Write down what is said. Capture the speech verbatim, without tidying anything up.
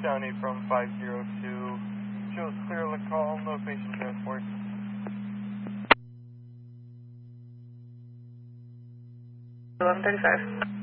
Downey from five zero two. Shows clear the call, no patient transport. eleven thirty-five.